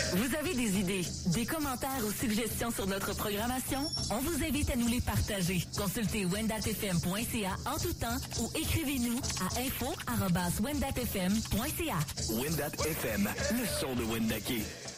Vous avez des idées, des commentaires ou suggestions sur notre programmation? On vous invite à nous les partager. Consultez wendatfm.ca en tout temps ou écrivez-nous à info@wendatfm.ca. Wendat FM, le son de Wendake.